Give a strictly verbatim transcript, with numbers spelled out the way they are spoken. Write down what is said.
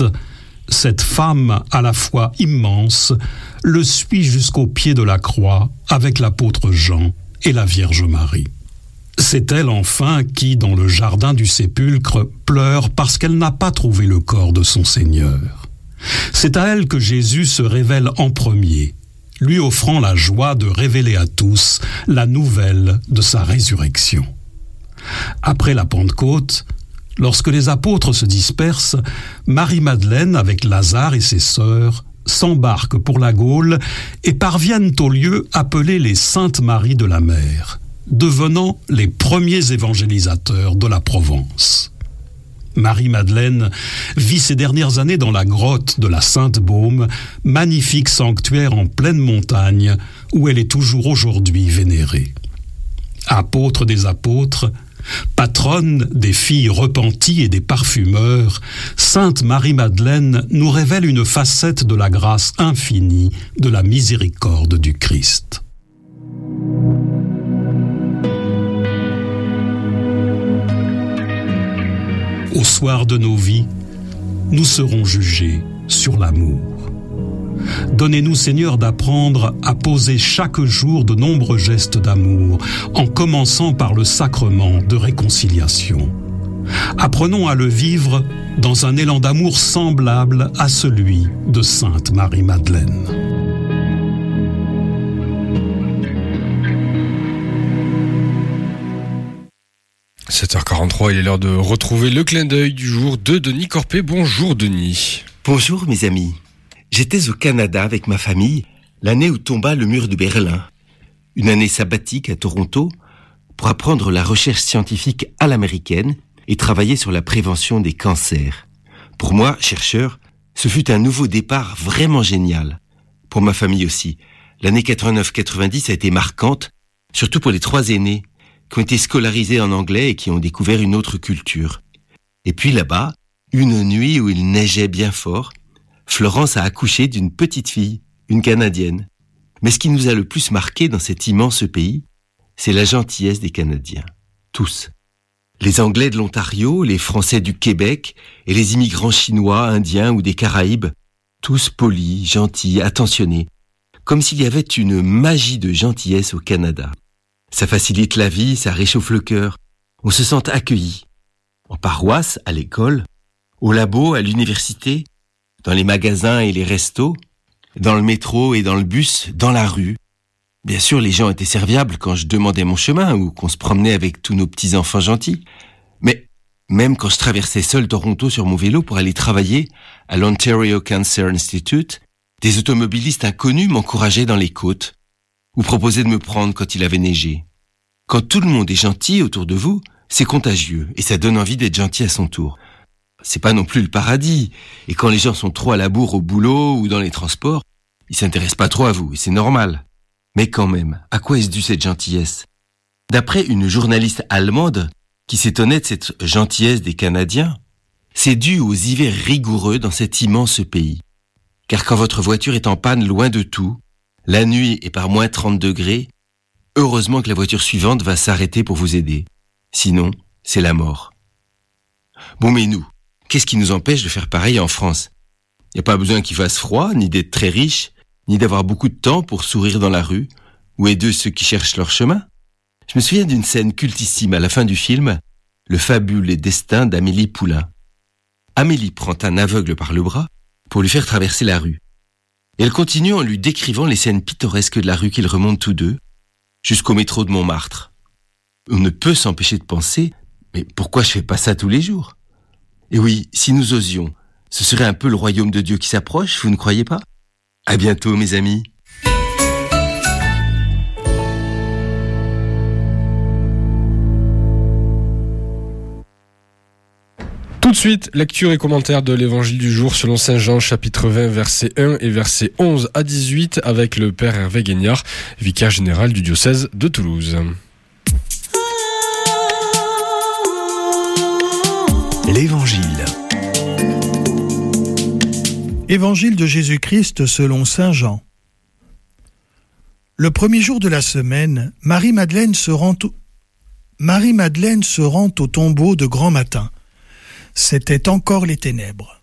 Christ, cette femme à la foi immense le suit jusqu'au pied de la croix avec l'apôtre Jean et la Vierge Marie. C'est elle enfin qui, dans le jardin du sépulcre, pleure parce qu'elle n'a pas trouvé le corps de son Seigneur. C'est à elle que Jésus se révèle en premier, lui offrant la joie de révéler à tous la nouvelle de sa résurrection. Après la Pentecôte, lorsque les apôtres se dispersent, Marie-Madeleine, avec Lazare et ses sœurs, s'embarquent pour la Gaule et parviennent au lieu appelé les Saintes Maries de la Mer, devenant les premiers évangélisateurs de la Provence. Marie-Madeleine vit ses dernières années dans la grotte de la Sainte-Baume, magnifique sanctuaire en pleine montagne où elle est toujours aujourd'hui vénérée. Apôtre des apôtres, patronne des filles repenties et des parfumeurs, Sainte Marie-Madeleine nous révèle une facette de la grâce infinie de la miséricorde du Christ. Au soir de nos vies, nous serons jugés sur l'amour. Donnez-nous, Seigneur, d'apprendre à poser chaque jour de nombreux gestes d'amour, en commençant par le sacrement de réconciliation. Apprenons à le vivre dans un élan d'amour semblable à celui de Sainte Marie-Madeleine. sept heures quarante-trois, il est l'heure de retrouver le clin d'œil du jour de Denis Corpet. Bonjour Denis. Bonjour mes amis. J'étais au Canada avec ma famille l'année où tomba le mur de Berlin. Une année sabbatique à Toronto pour apprendre la recherche scientifique à l'américaine et travailler sur la prévention des cancers. Pour moi, chercheur, ce fut un nouveau départ vraiment génial. Pour ma famille aussi. L'année quatre-vingt-neuf quatre-vingt-dix a été marquante, surtout pour les trois aînés qui ont été scolarisés en anglais et qui ont découvert une autre culture. Et puis là-bas, une nuit où il neigeait bien fort, Florence a accouché d'une petite fille, une Canadienne. Mais ce qui nous a le plus marqué dans cet immense pays, c'est la gentillesse des Canadiens. Tous. Les Anglais de l'Ontario, les Français du Québec et les immigrants chinois, indiens ou des Caraïbes, tous polis, gentils, attentionnés. Comme s'il y avait une magie de gentillesse au Canada. Ça facilite la vie, ça réchauffe le cœur. On se sent accueilli. En paroisse, à l'école, au labo, à l'université, dans les magasins et les restos, dans le métro et dans le bus, dans la rue. Bien sûr, les gens étaient serviables quand je demandais mon chemin ou qu'on se promenait avec tous nos petits-enfants gentils. Mais même quand je traversais seul Toronto sur mon vélo pour aller travailler à l'Ontario Cancer Institute, des automobilistes inconnus m'encourageaient dans les côtes ou proposaient de me prendre quand il avait neigé. Quand tout le monde est gentil autour de vous, c'est contagieux et ça donne envie d'être gentil à son tour. C'est pas non plus le paradis. Et quand les gens sont trop à la bourre au boulot ou dans les transports, ils s'intéressent pas trop à vous et c'est normal. Mais quand même, à quoi est-ce dû cette gentillesse ? D'après une journaliste allemande qui s'étonnait de cette gentillesse des Canadiens, c'est dû aux hivers rigoureux dans cet immense pays. Car quand votre voiture est en panne loin de tout, la nuit est par moins trente degrés, heureusement que la voiture suivante va s'arrêter pour vous aider. Sinon, c'est la mort. Bon, mais nous, qu'est-ce qui nous empêche de faire pareil en France ? Il n'y a pas besoin qu'il fasse froid, ni d'être très riche, ni d'avoir beaucoup de temps pour sourire dans la rue, ou aider ceux qui cherchent leur chemin. Je me souviens d'une scène cultissime à la fin du film, Le fabuleux destin d'Amélie Poulain. Amélie prend un aveugle par le bras pour lui faire traverser la rue. Et elle continue en lui décrivant les scènes pittoresques de la rue qu'ils remontent tous deux, jusqu'au métro de Montmartre. On ne peut s'empêcher de penser, mais pourquoi je fais pas ça tous les jours ? Et oui, si nous osions, ce serait un peu le royaume de Dieu qui s'approche, vous ne croyez pas ? À bientôt, mes amis. Tout de suite, lecture et commentaire de l'évangile du jour selon saint Jean, chapitre vingt, versets un et versets onze à dix-huit, avec le père Hervé Guignard, vicaire général du diocèse de Toulouse. L'Évangile. Évangile de Jésus-Christ selon saint Jean. Le premier jour de la semaine, Marie-Madeleine se rend au... Marie-Madeleine se rend au tombeau de grand matin. C'était encore les ténèbres.